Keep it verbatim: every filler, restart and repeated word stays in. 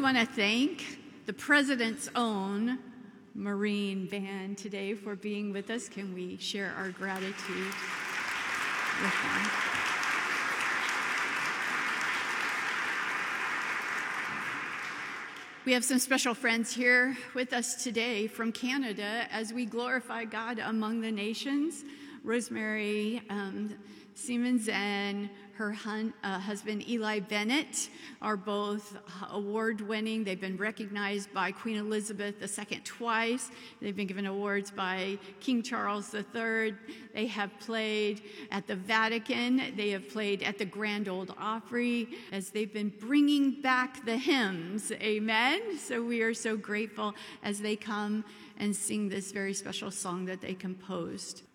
want to thank the President's own Marine Band today for being with us. Can we share our gratitude with them? We have some special friends here with us today from Canada as we glorify God among the nations. Rosemary um, Siemens and her hun- uh, husband Eli Bennett are both award-winning. They've been recognized by Queen Elizabeth the Second twice. They've been given awards by King Charles the Third. They have played at the Vatican. They have played at the Grand Ole Opry as they've been bringing back the hymns. Amen. So we are so grateful as they come and sing this very special song that they composed.